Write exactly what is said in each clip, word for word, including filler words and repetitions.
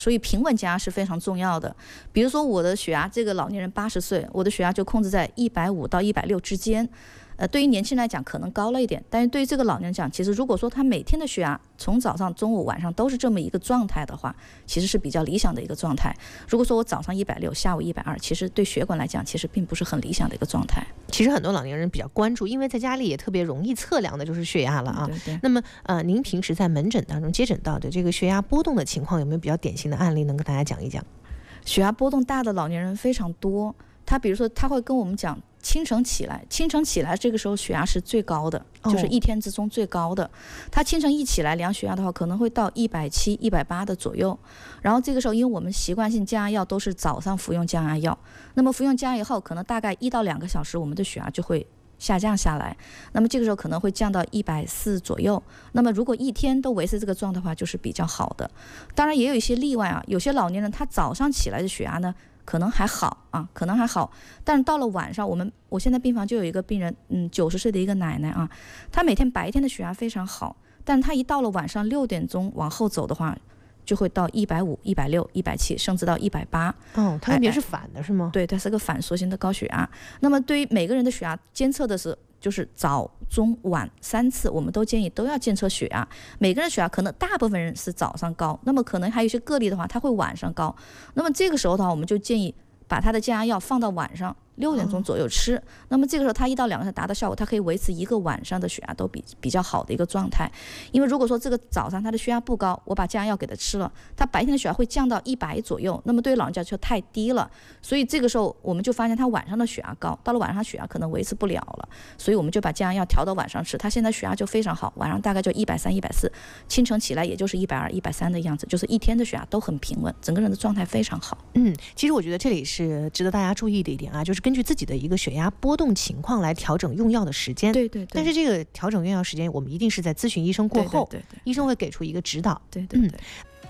所以平稳降压是非常重要的。比如说我的血压，这个老年人八十岁，我的血压就控制在一百五到一百六之间。呃，对于年轻人来讲可能高了一点，但是对于这个老年人讲，其实如果说他每天的血压从早上、中午、晚上都是这么一个状态的话，其实是比较理想的一个状态。如果说我早上一百六，下午一百二，其实对血管来讲，其实并不是很理想的一个状态。 其实很多老年人比较关注，因为在家里也特别容易测量的就是血压了啊。 对对。 那么呃，您平时在门诊当中接诊到的这个血压波动的情况，有没有比较典型的案例能跟大家讲一讲？ 血压波动大的老年人非常多，他比如说他会跟我们讲，清晨起来，清晨起来这个时候血压是最高的，就是一天之中最高的。他清晨一起来量血压的话，可能会到一百七、一百八的左右。然后这个时候，因为我们习惯性降压药都是早上服用降压药，那么服用降压以后，可能大概一到两个小时，我们的血压就会下降下来。那么这个时候可能会降到一百四左右。那么如果一天都维持这个状态的话，就是比较好的。当然也有一些例外啊，有些老年人他早上起来的血压呢，可能还好啊，可能还好，但是到了晚上，我们我现在病房就有一个病人，嗯，九十岁的一个奶奶啊，她每天白天的血压非常好，但是她一到了晚上六点钟往后走的话，就会到一百五、一百六、一百七，甚至到一百八。 哦，它分别是反的是吗？ 对，它是个反缩性的高血压。那么对于每个人的血压监测的是，就是早中晚三次，我们都建议都要监测血压。每个人血压可能大部分人是早上高，那么可能还有一些个例的话，他会晚上高。那么这个时候的话，我们就建议把他的降压药放到晚上六点钟左右吃。哦、那么这个时候他一到两个小时达到效果，他可以维持一个晚上的血压都比比较好的一个状态。因为如果说这个早上他的血压不高，我把降压药给他吃了，他白天的血压会降到一百左右，那么对于老人家就太低了。所以这个时候我们就发现他晚上的血压高，到了晚上血压可能维持不了了，所以我们就把降压药调到晚上吃。他现在血压就非常好，晚上大概就一百三、一百四，清晨起来也就是一百二、一百三的样子，就是一天的血压都很平稳，整个人的状态非常好。 嗯，其实我觉得这里是值得大家注意的一点啊，就是根据自己的一个血压波动情况来调整用药的时间。 对对对。 但是这个调整用药时间，我们一定是在咨询医生过后， 对对对对， 医生会给出一个指导。 对对对。嗯，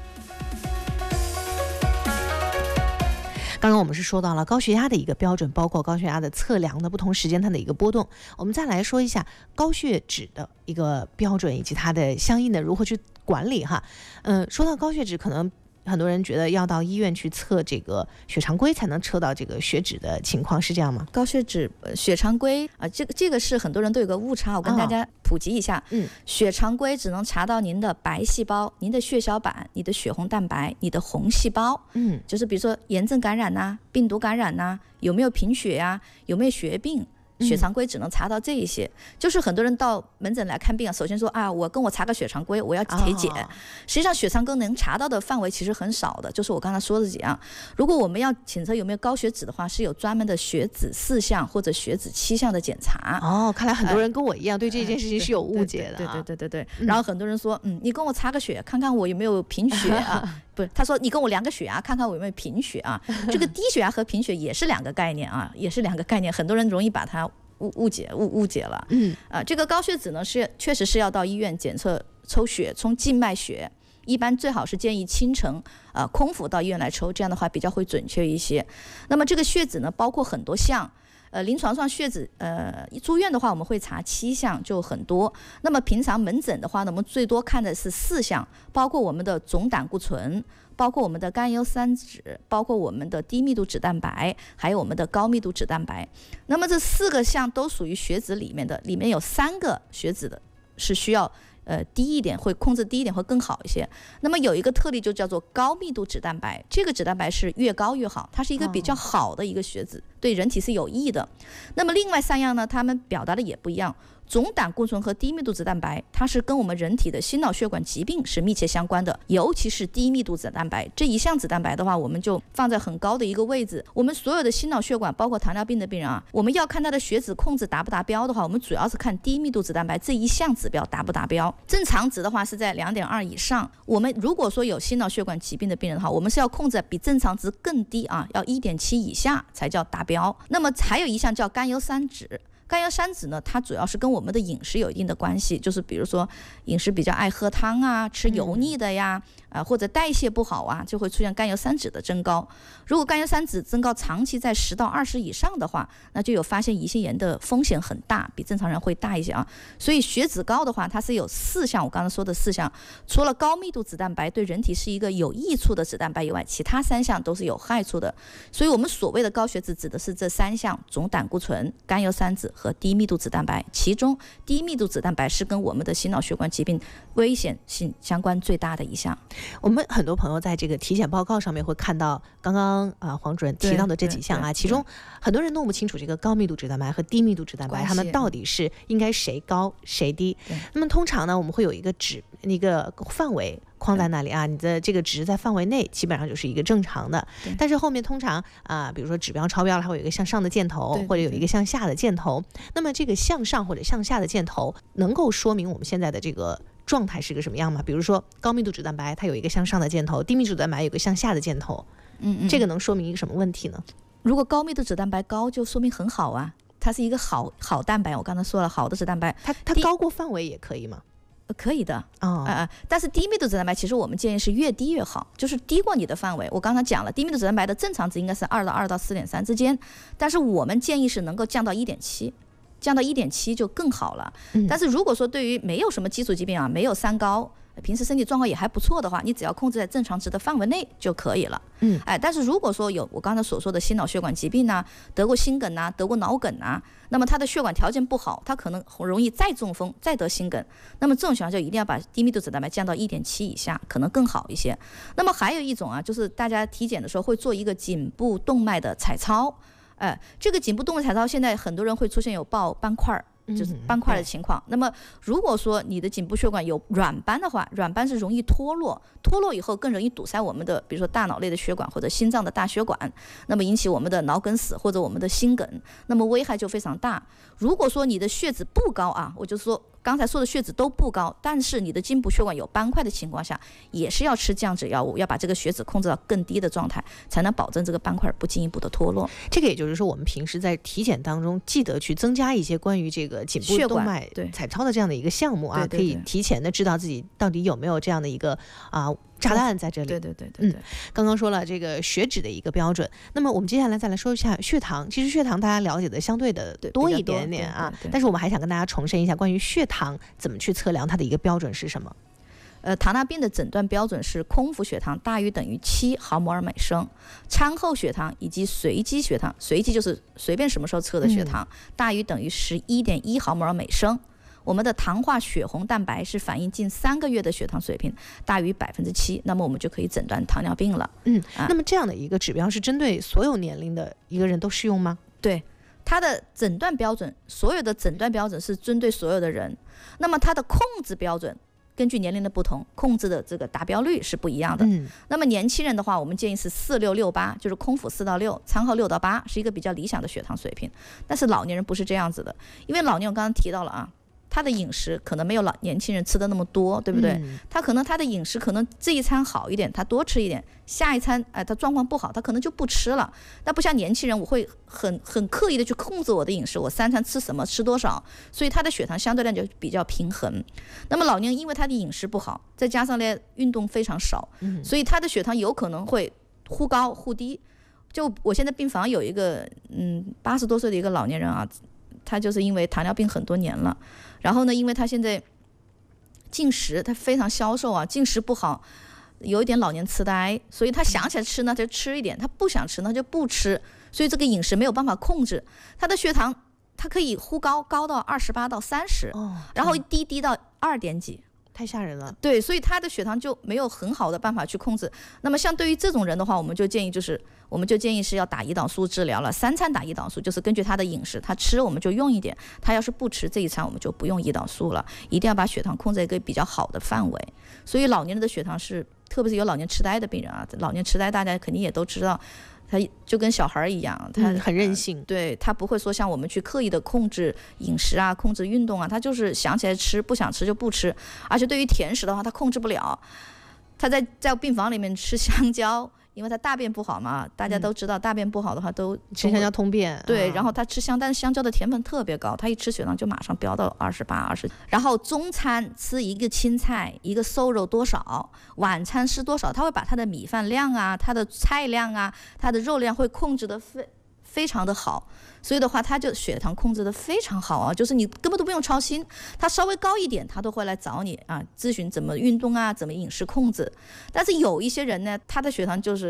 刚刚我们是说到了高血压的一个标准，包括高血压的测量的不同时间它的一个波动。我们再来说一下高血脂的一个标准以及它的相应的如何去管理哈。嗯，说到高血脂，可能很多人觉得要到医院去测这个血常规才能测到这个血脂的情况，是这样吗？ 高血脂、呃、血常规啊、呃，这个这个是很多人都有个误差，我跟大家普及一下。哦、 嗯， 血常规只能查到您的白细胞、您的血小板、你的血红蛋白、你的红细胞。 嗯， 就是比如说炎症感染呐、啊、病毒感染呐、啊、有没有贫血呀、啊、有没有血病。血常规只能查到这一些，嗯、就是很多人到门诊来看病啊，首先说啊，我跟我查个血常规，我要体检。哦、实际上血常规能查到的范围其实很少的，就是我刚才说的几样。如果我们要检测有没有高血脂的话，是有专门的血脂四项或者血脂七项的检查。 哦，看来很多人跟我一样、呃、对这件事情是有误解的、啊。 对对对对对对。然后很多人说，嗯，你跟我查个血，看看我有没有贫血啊？不是，他说你跟我量个血压，看看我有没有贫血啊？这个低血压和贫血也是两个概念啊，也是两个概念，很多人容易把它误误解误误解了。 嗯啊、呃，这个高血脂呢是确实是要到医院检测抽血，从静脉血，一般最好是建议清晨呃空腹到医院来抽，这样的话比较会准确一些。那么这个血脂呢包括很多项。呃，临床上血脂，呃，住院的话我们会查七项，就很多。那么平常门诊的话呢，我们最多看的是四项，包括我们的总胆固醇，包括我们的甘油三酯，包括我们的低密度脂蛋白，还有我们的高密度脂蛋白。那么这四个项都属于血脂里面的，里面有三个血脂的是需要呃低一点，会控制低一点会更好一些。那么有一个特例就叫做高密度脂蛋白，这个脂蛋白是越高越好，它是一个比较好的一个血脂，哦、对人体是有益的。那么另外三样呢，它们表达的也不一样。总胆固醇和低密度脂蛋白，它是跟我们人体的心脑血管疾病是密切相关的，尤其是低密度脂蛋白这一项脂蛋白的话，我们就放在很高的一个位置。我们所有的心脑血管，包括糖尿病的病人啊，我们要看他的血脂控制达不达标的话，我们主要是看低密度脂蛋白这一项指标达不达标。正常值的话是在 两点二 以上。我们如果说有心脑血管疾病的病人的话，我们是要控制比正常值更低啊，要 一点七 以下才叫达标。那么还有一项叫甘油三酯。甘油三酯呢，它主要是跟我们的饮食有一定的关系，就是比如说饮食比较爱喝汤啊，吃油腻的呀， 啊，或者代谢不好啊，就会出现甘油三酯的增高。如果甘油三酯增高长期在十到二十以上的话，那就有发现胰腺炎的风险很大，比正常人会大一些啊。所以血脂高的话，它是有四项，我刚才说的四项，除了高密度脂蛋白对人体是一个有益处的脂蛋白以外，其他三项都是有害处的。所以我们所谓的高血脂指的是这三项：总胆固醇、甘油三酯和低密度脂蛋白。其中低密度脂蛋白是跟我们的心脑血管疾病危险性相关最大的一项。 我们很多朋友在这个体检报告上面会看到刚刚啊、呃、黄主任提到的这几项啊，其中很多人弄不清楚这个高密度脂蛋白和低密度脂蛋白，它们到底是应该谁高谁低。那么通常呢，我们会有一个指一个范围框在那里啊，你的这个值在范围内，基本上就是一个正常的。但是后面通常啊、呃，比如说指标超标了，它会有一个向上的箭头，或者有一个向下的箭头。那么这个向上或者向下的箭头，能够说明我们现在的这个状态是个什么样吗？比如说高密度脂蛋白它有一个向上的箭头，低密度脂蛋白有一个向下的箭头，嗯嗯，这个能说明一个什么问题呢？ 如果高密度脂蛋白高，就说明很好啊，它是一个好好蛋白。我刚才说了，好的脂蛋白， 它它高过范围也可以吗？ 可以的啊、 呃，但是低密度脂蛋白其实我们建议是越低越好，就是低过你的范围。我刚才讲了，低密度脂蛋白的正常值应该是二到二到四点三之间，但是我们建议是能够降到一点七。降到一点七就更好了。但是如果说对于没有什么基础疾病啊，没有三高，平时身体状况也还不错的话，你只要控制在正常值的范围内就可以了。嗯，哎，但是如果说有我刚才所说的心脑血管疾病啊，得过心梗啊，得过脑梗啊，那么他的血管条件不好，他可能容易再中风，再得心梗。那么这种情况就一定要把低密度脂蛋白降到一点七以下，可能更好一些。那么还有一种啊，就是大家体检的时候会做一个颈部动脉的彩超。哎，这个颈部动脉彩超现在很多人会出现有爆斑块，就是斑块的情况。嗯、那么如果说你的颈部血管有软斑的话，软斑是容易脱落，脱落以后更容易堵塞我们的，比如说大脑内的血管或者心脏的大血管，那么引起我们的脑梗死或者我们的心梗，那么危害就非常大。如果说你的血脂不高啊，我就说刚才说的血脂都不高，但是你的颈部血管有斑块的情况下，也是要吃降脂药物，要把这个血脂控制到更低的状态，才能保证这个斑块不进一步的脱落。 这个也就是说，我们平时在体检当中记得去增加一些关于这个颈部动脉彩超的这样的一个项目啊， 对对对， 可以提前的知道自己到底有没有这样的一个啊。炸弹在这里。 对对对对对。 嗯，刚刚说了这个血脂的一个标准，那么我们接下来再来说一下血糖。其实血糖大家了解的相对的多一点点啊， 对对对对， 但是我们还想跟大家重申一下，关于血糖怎么去测量，它的一个标准是什么？ 呃，糖尿病的诊断标准是空腹血糖大于等于七毫摩尔每升，餐后血糖以及随机血糖，随机就是随便什么时候测的血糖，嗯、大于等于十一点一毫摩尔每升。我们的糖化血红蛋白是反映近三个月的血糖水平大于百分之七，那么我们就可以诊断糖尿病了。 嗯，啊、那么这样的一个指标是针对所有年龄的一个人都适用吗？ 对，它的诊断标准，所有的诊断标准是针对所有的人，那么它的控制标准根据年龄的不同，控制的这个达标率是不一样的。嗯，那么年轻人的话，我们建议是四六六八，就是空腹四到六，餐后六到八，是一个比较理想的血糖水平。但是老年人不是这样子的，因为老年人我刚刚提到了啊。他的饮食可能没有老年轻人吃的那么多，对不对？嗯、他可能他的饮食可能这一餐好一点，他多吃一点，下一餐哎他状况不好，他可能就不吃了。那不像年轻人，我会很很刻意的去控制我的饮食，我三餐吃什么吃多少，所以他的血糖相对来讲就比较平衡。那么老年人因为他的饮食不好，再加上呢运动非常少，嗯、所以他的血糖有可能会忽高忽低。就我现在病房有一个嗯八十多岁的一个老年人啊。他就是因为糖尿病很多年了，然后呢，因为他现在进食他非常消瘦啊，进食不好，有一点老年痴呆，所以他想起来吃呢就吃一点，他不想吃呢就不吃，所以这个饮食没有办法控制，他的血糖他可以忽高高到二十八到三十，哦，然后低低到二点几。 太吓人了。 对，所以他的血糖就没有很好的办法去控制。那么像对于这种人的话，我们就建议就是我们就建议是要打胰岛素治疗了，三餐打胰岛素，就是根据他的饮食，他吃我们就用一点，他要是不吃这一餐我们就不用胰岛素了，一定要把血糖控制在一个比较好的范围。所以老年人的血糖是，特别是有老年痴呆的病人啊，老年痴呆大家肯定也都知道。他就跟小孩一样，他、 嗯、很任性， 对，他不会说像我们去刻意的控制饮食啊，控制运动啊，他就是想起来吃，不想吃就不吃。而且对于甜食的话，他控制不了， 他在在病房里面吃香蕉，因为他大便不好嘛，大家都知道大便不好的话都、嗯、 吃香蕉通便。 对、 啊， 然后他吃香，但是香蕉的甜分特别高，他一吃血糖就马上飙到二十八、二十。然后中餐吃一个青菜，一个瘦肉多少，晚餐吃多少，他会把他的米饭量啊、他的菜量啊、他的肉量会控制的非非常的好。所以的话，他就血糖控制的非常好啊，就是你根本都不用操心，他稍微高一点，他都会来找你啊，咨询怎么运动啊，怎么饮食控制。但是有一些人呢，他的血糖就是